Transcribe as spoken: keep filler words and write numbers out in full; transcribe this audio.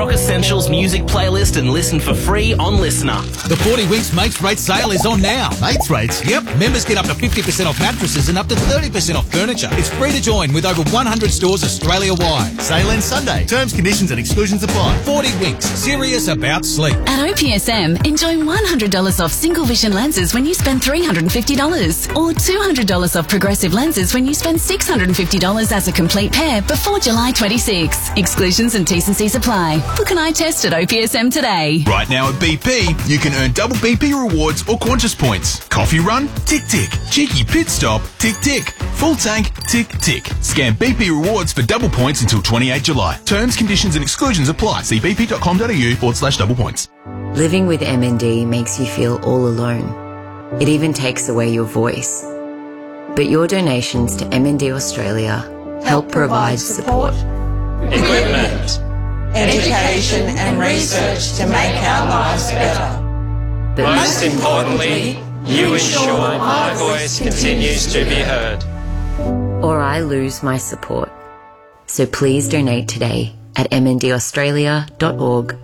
Rock Essentials music playlist and listen for free on Listener. The forty Winks Mates Rate sale is on now. Mates Rates? Yep. Members get up to fifty percent off mattresses and up to thirty percent off furniture. It's free to join with over one hundred stores Australia-wide. Sale ends Sunday. Terms, conditions and exclusions apply. forty Winks. Serious about sleep. At O P S M, enjoy one hundred dollars off single vision lenses when you spend three hundred fifty dollars or two hundred dollars off progressive lenses when you spend six hundred fifty dollars as a complete pair before July twenty-sixth. Exclusions and T's and C's apply. Book an eye test at O P S M today. Right now at B P, you can earn double B P rewards or Qantas points. Coffee run? Tick tick. Cheeky pit stop? Tick tick. Full tank? Tick tick. Scan B P rewards for double points until twenty-eighth July. Terms, conditions and exclusions apply. See bp.com.au forward slash double points. Living with M N D makes you feel all alone. It even takes away your voice. But your donations to M N D Australia help provide support, equipment, education and research to make our lives better. But most importantly, you ensure my voice continues to be heard. or I lose my support. So please donate today at m n d australia dot org